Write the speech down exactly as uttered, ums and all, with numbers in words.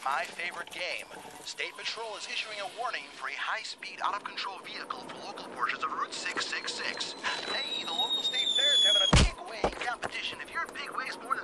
my favorite game. State Patrol is issuing a warning for a high-speed, out-of-control vehicle for local portions of Route six six six. Hey, the local state fair is having a big weighing competition. If your big weighs more than